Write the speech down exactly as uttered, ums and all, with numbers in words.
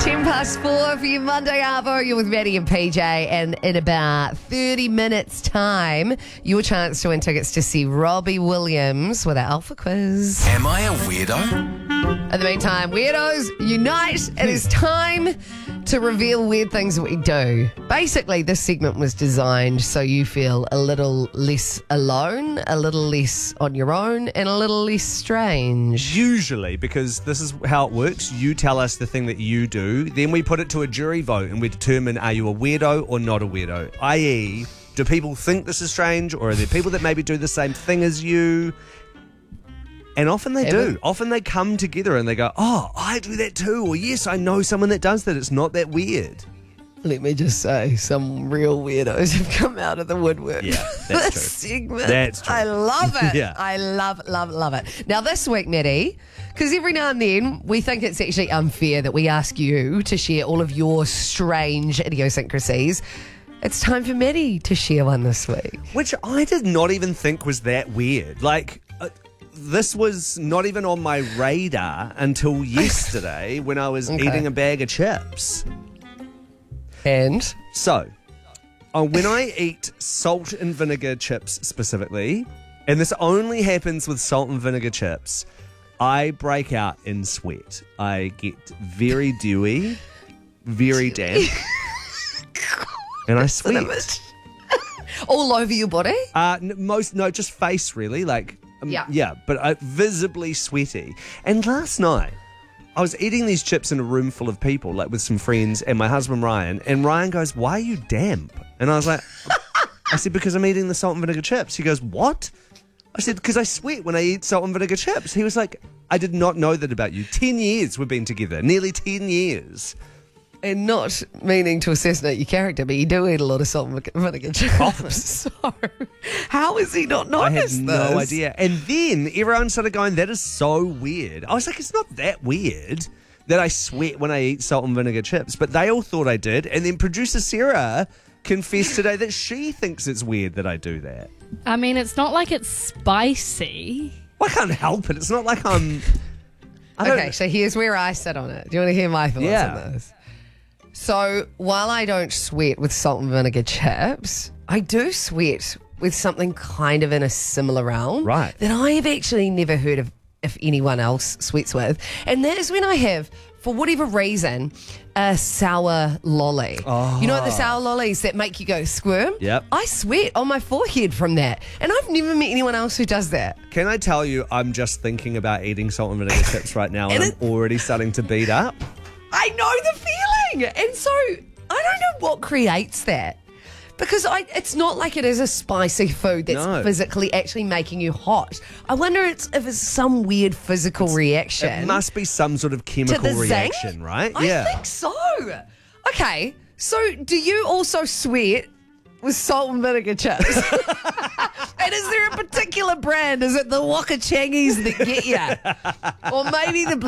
ten past four for your Monday Arvo. You're with Maddie and P J, and in about thirty minutes' time, your chance to win tickets to see Robbie Williams with our Alpha Quiz. Am I a weirdo? In the meantime, weirdos, unite. It is time to reveal weird things that we do. Basically, this segment was designed so you feel a little less alone, a little less on your own, and a little less strange. Usually, because this is how it works, you tell us the thing that you do, then we put it to a jury vote and we determine are you a weirdo or not a weirdo, that is, do people think this is strange, or are there people that maybe do the same thing as you? And often they Ever? do. Often they come together and they go, oh, I do that too, or yes, I know someone that does that. It's not that weird. Let me just say, some real weirdos have come out of the woodwork. Yeah, that's this true. segment. That's true. I love it. Yeah. I love, love, love it. Now, this week, Maddie, because every now and then we think it's actually unfair that we ask you to share all of your strange idiosyncrasies. It's time for Maddie to share one this week. Which I did not even think was that weird. Like, uh, this was not even on my radar until yesterday when I was Okay. eating a bag of chips. And? So, uh, when I eat salt and vinegar chips specifically, and this only happens with salt and vinegar chips, I break out in sweat. I get very dewy, very damp, and I sweat. All over your body? Uh, n- most no, just face really, like um, Yeah. yeah, but uh, visibly sweaty. And last night, I was eating these chips in a room full of people, like with some friends and my husband Ryan. And Ryan goes, "Why are you damp?" And I was like, "I said because I'm eating the salt and vinegar chips." He goes, "What?" I said, "Because I sweat when I eat salt and vinegar chips." He was like, "I did not know that about you. Ten years we've been together, nearly ten years." And not meaning to assassinate your character, but you do eat a lot of salt and vinegar chips. So, how is he not I had noticed no this? idea. And then everyone started going, that is so weird. I was like, it's not that weird that I sweat when I eat salt and vinegar chips. But they all thought I did. And then producer Sarah confessed today that she thinks it's weird that I do that. I mean, it's not like it's spicy. Well, I can't help it. It's not like I'm... I don't, Okay, so here's where I sit on it. Do you want to hear my thoughts Yeah. on this? So while I don't sweat with salt and vinegar chips, I do sweat with something kind of in a similar realm. Right. That I have actually never heard of if anyone else sweats with. And that is when I have, for whatever reason, a sour lolly. Oh. You know the sour lollies that make you go squirm? Yep. I sweat on my forehead from that. And I've never met anyone else who does that. Can I tell you, I'm just thinking about eating salt and vinegar chips right now and, And I'm already starting to beat up. I know the feeling. And so I don't know what creates that. Because I, it's not like it is a spicy food that's No. physically actually making you hot. I wonder it's, if it's some weird physical reaction. It must be some sort of to chemical the reaction, zing? right? I yeah. think so. Okay, so do you also sweat with salt and vinegar chips? And is there a particular brand? Is it the Waka Changies that get you? Or maybe the